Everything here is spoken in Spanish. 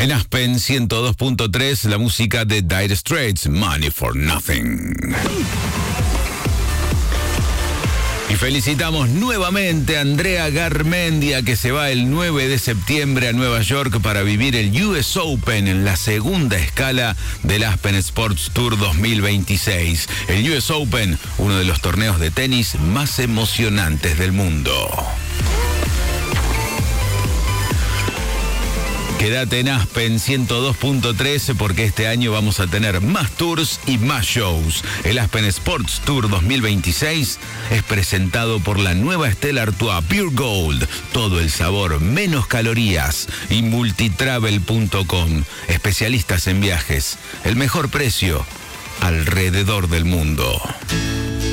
En Aspen 102.3, la música de Dire Straits, Money for Nothing. Y felicitamos nuevamente a Andrea Garmendia, que se va el 9 de septiembre a Nueva York para vivir el US Open en la segunda escala del Aspen Sports Tour 2026. El US Open, uno de los torneos de tenis más emocionantes del mundo. Quédate en Aspen 102.3 porque este año vamos a tener más tours y más shows. El Aspen Sports Tour 2026 es presentado por la nueva Stella Artois Pure Gold. Todo el sabor, menos calorías. Y multitravel.com. Especialistas en viajes. El mejor precio alrededor del mundo.